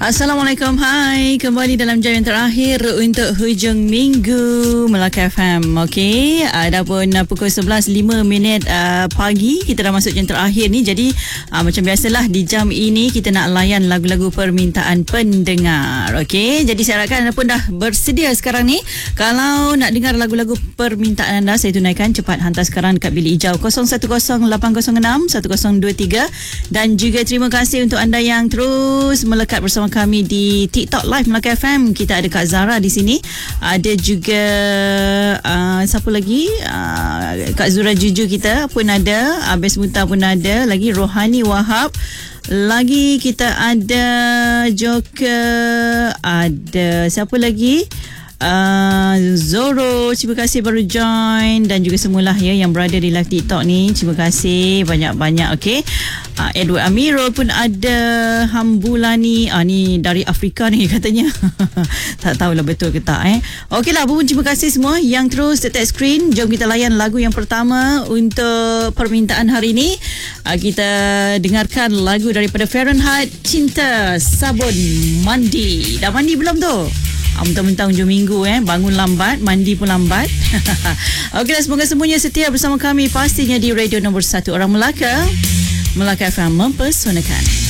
Assalamualaikum, hai. Kembali dalam jam yang terakhir untuk hujung minggu Melaka FM. Okey, dah pun pukul 11.05 pagi. Kita dah masuk jam terakhir ni. Jadi macam biasalah di jam ini kita nak layan lagu-lagu permintaan pendengar. Okey, jadi saya harapkan anda pun dah bersedia sekarang ni. Kalau nak dengar lagu-lagu permintaan anda, saya tunaikan cepat hantar sekarang dekat bilik hijau 0108061023. Dan juga terima kasih untuk anda yang terus melekat bersama kami di TikTok Live Melaka FM. Kita ada Kak Zara di sini. Ada juga siapa lagi? Kak Zura Juju kita pun ada. Abes Muta pun ada. Lagi Rohani Wahab. Lagi kita ada Joker. Ada siapa lagi? Zoro, terima kasih baru join. Dan juga semualah ya yang berada di live TikTok ni. Terima kasih banyak-banyak. Okay, Edward Amirul pun ada. Hambulani, ni dari Afrika ni katanya. Tak tahulah betul ke tak. Okey lah, pun terima kasih semua yang terus dekat screen. Jom kita layan lagu yang pertama untuk permintaan hari ini. Kita dengarkan lagu daripada Fahrenheit, Cinta Sabun Mandi. Dah mandi belum tu? Mentang-mentang hujung minggu bangun lambat, mandi pun lambat. Okeylah, semoga semuanya setia bersama kami pastinya di radio nombor 1 orang Melaka. Melaka FM mempersonakan.